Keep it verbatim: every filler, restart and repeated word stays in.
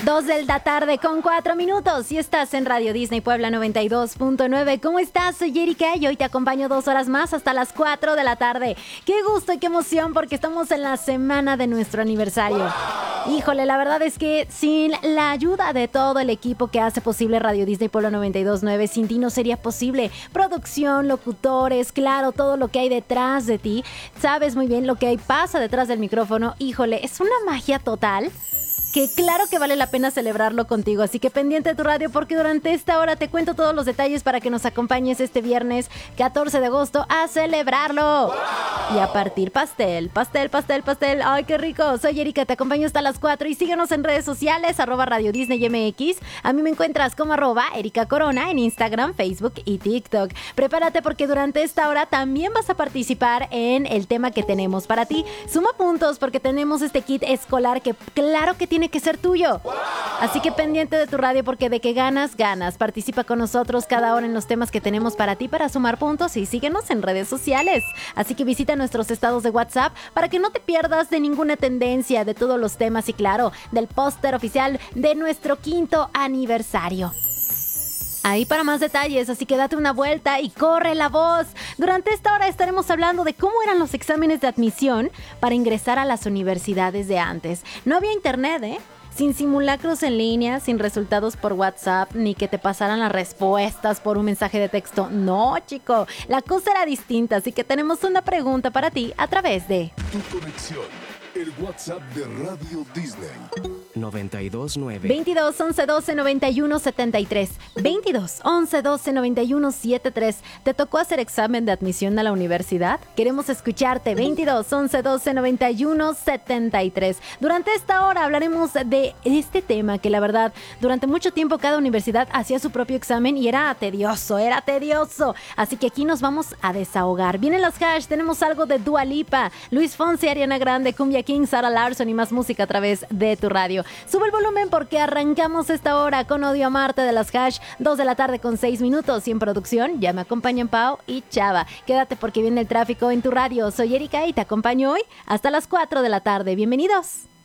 Dos de la tarde con cuatro minutos y estás en Radio Disney Puebla noventa y dos punto nueve. ¿Cómo estás? Soy Erika y hoy te acompaño dos horas más hasta las cuatro de la tarde. Qué gusto y qué emoción porque estamos en la semana de nuestro aniversario. Híjole, la verdad es que sin la ayuda de todo el equipo que hace posible Radio Disney Puebla noventa y dos punto nueve, sin ti no sería posible. Producción, locutores, claro, todo lo que hay detrás de ti. Sabes muy bien lo que hay, pasa detrás del micrófono. Híjole, es una magia total que claro que vale la pena celebrarlo contigo, así que pendiente de tu radio porque durante esta hora te cuento todos los detalles para que nos acompañes este viernes catorce de agosto a celebrarlo. ¡Wow! Y a partir pastel, pastel, pastel, pastel. ¡Ay, qué rico! Soy Erika, te acompaño hasta las cuatro y síguenos en redes sociales, arroba Radio Disney M X. A mí me encuentras como arroba Erika Corona en Instagram, Facebook y TikTok. Prepárate porque durante esta hora también vas a participar en el tema que tenemos para ti. Suma puntos porque tenemos este kit escolar que claro que tiene que ser tuyo. ¡Wow! Así que pendiente de tu radio porque de que ganas, ganas. Participa con nosotros cada hora en los temas que tenemos para ti para sumar puntos y síguenos en redes sociales. Así que visita nuestros estados de WhatsApp para que no te pierdas de ninguna tendencia de todos los temas y claro, del póster oficial de nuestro quinto aniversario. Ahí para más detalles, así que date una vuelta y corre la voz. Durante esta hora estaremos hablando de cómo eran los exámenes de admisión para ingresar a las universidades de antes. No había internet, ¿eh? Sin simulacros en línea, sin resultados por WhatsApp, ni que te pasaran las respuestas por un mensaje de texto. No, chico, la cosa era distinta, así que tenemos una pregunta para ti a través de... Tu conexión, el WhatsApp de Radio Disney. noventa y dos nueve veintidós once doce noventa y uno setenta y tres. veintidós once doce noventa y uno setenta y tres. ¿Te tocó hacer examen de admisión a la universidad? Queremos escucharte. veintidós once doce noventa y uno setenta y tres. Durante esta hora hablaremos de este tema que la verdad durante mucho tiempo cada universidad hacía su propio examen y era tedioso, era tedioso. Así que aquí nos vamos a desahogar. Vienen los hash, tenemos algo de Dua Lipa, Luis Fonsi, Ariana Grande, Cumbia King, Sara Larson y más música a través de tu radio. Sube el volumen porque arrancamos esta hora con Odio Amarte de las Hash, dos de la tarde con seis minutos y en producción ya me acompañan Pau y Chava. Quédate porque viene el tráfico en tu radio. Soy Erika y te acompaño hoy hasta las cuatro de la tarde. Bienvenidos.